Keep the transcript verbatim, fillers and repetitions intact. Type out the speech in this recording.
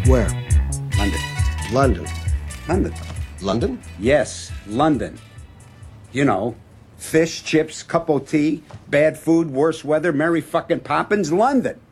Where? London. London. London. London? Yes, London. You know, fish, chips, cup of tea, bad food, worse weather, Mary fucking Poppins, London.